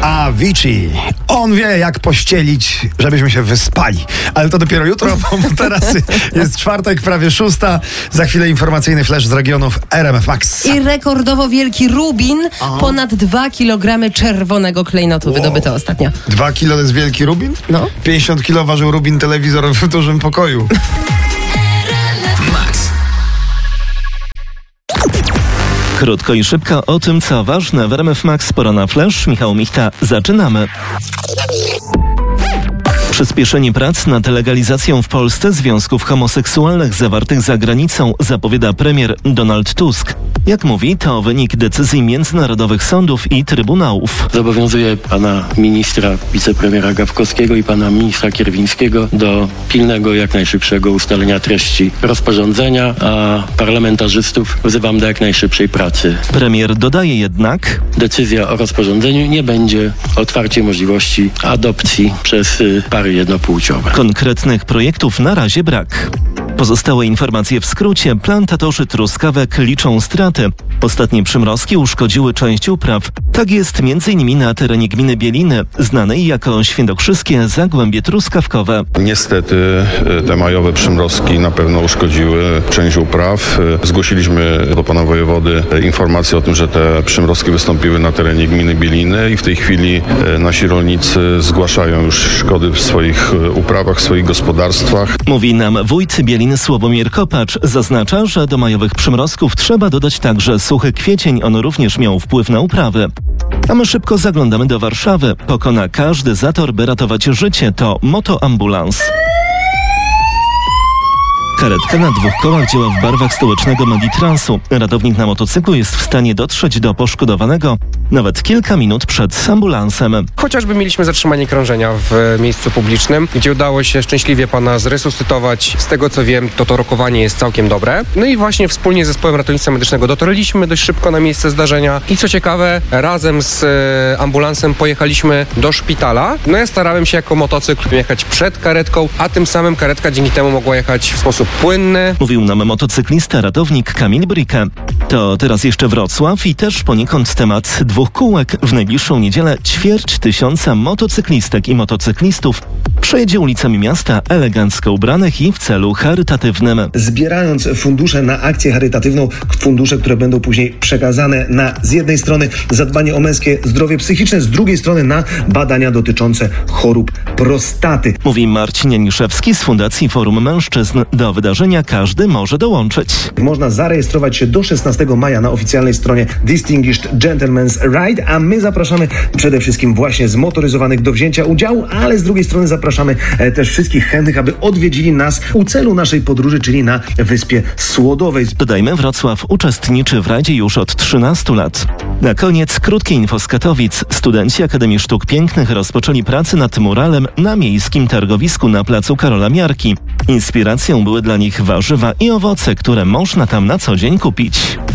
Avicii. On wie, jak pościelić, żebyśmy się wyspali. Ale to dopiero jutro, bo teraz jest czwartek, prawie 6. Za chwilę informacyjny flash z regionów RMF Max. I rekordowo wielki rubin, ponad 2 kg czerwonego klejnotu wydobyto ostatnio. 2 kilo to jest wielki rubin? No. 50 kilo ważył rubin telewizor w dużym pokoju. Krótko i szybko o tym, co ważne w RMF Max. Pora na flash. Michał Michta, zaczynamy. Przyspieszenie prac nad legalizacją w Polsce związków homoseksualnych zawartych za granicą zapowiada premier Donald Tusk. Jak mówi, to wynik decyzji międzynarodowych sądów i trybunałów. Zobowiązuję pana ministra, wicepremiera Gawkowskiego i pana ministra Kierwińskiego do pilnego, jak najszybszego ustalenia treści rozporządzenia, a parlamentarzystów wzywam do jak najszybszej pracy. Premier dodaje jednak: decyzja o rozporządzeniu nie będzie otwarciem możliwości adopcji przez pary jednopłciowe. Konkretnych projektów na razie brak. Pozostałe informacje w skrócie. Plantatorzy truskawek liczą straty. Ostatnie przymrozki uszkodziły część upraw. Tak jest m.in. na terenie gminy Bieliny, znanej jako świętokrzyskie Zagłębie Truskawkowe. Niestety te majowe przymrozki na pewno uszkodziły część upraw. Zgłosiliśmy do pana wojewody informację o tym, że te przymrozki wystąpiły na terenie gminy Bieliny i w tej chwili nasi rolnicy zgłaszają już szkody w swoich uprawach, w swoich gospodarstwach. Mówi nam wójt Bieliny Sławomir Kopacz. Zaznacza, że do majowych przymrozków trzeba dodać także suchy kwiecień. On również miał wpływ na uprawy. A my szybko zaglądamy do Warszawy. Pokona każdy zator, by ratować życie. To motoambulans. Karetka na 2 kołach działa w barwach stołecznego Meditransu. Ratownik na motocyklu jest w stanie dotrzeć do poszkodowanego nawet kilka minut przed ambulansem. Chociażby mieliśmy zatrzymanie krążenia w miejscu publicznym, gdzie udało się szczęśliwie pana zresuscytować. Z tego co wiem, to rokowanie jest całkiem dobre. No i właśnie wspólnie z zespołem ratownictwa medycznego dotarliśmy dość szybko na miejsce zdarzenia i co ciekawe, razem z ambulansem pojechaliśmy do szpitala. No ja starałem się jako motocykl jechać przed karetką, a tym samym karetka dzięki temu mogła jechać w sposób płynny. Mówił nam motocyklista, ratownik Kamil Brike. To teraz jeszcze Wrocław i też poniekąd temat 2 kółek. W najbliższą niedzielę 250 motocyklistek i motocyklistów przejedzie ulicami miasta elegancko ubranych i w celu charytatywnym. Zbierając fundusze na akcję charytatywną, fundusze, które będą później przekazane na z jednej strony zadbanie o męskie zdrowie psychiczne, z drugiej strony na badania dotyczące chorób prostaty. Mówi Marcin Janiszewski z Fundacji Forum Mężczyzn. Do wydarzenia każdy może dołączyć. Można zarejestrować się do 16 maja na oficjalnej stronie Distinguished Gentleman's Ride, a my zapraszamy przede wszystkim właśnie zmotoryzowanych do wzięcia udziału, ale z drugiej strony zapraszamy też wszystkich chętnych, aby odwiedzili nas u celu naszej podróży, czyli na Wyspie Słodowej. Dodajmy, Wrocław uczestniczy w rajdzie już od 13 lat. Na koniec krótkie info z Katowic. Studenci Akademii Sztuk Pięknych rozpoczęli pracę nad muralem na miejskim targowisku na placu Karola Miarki. Inspiracją były dla nich warzywa i owoce, które można tam na co dzień kupić.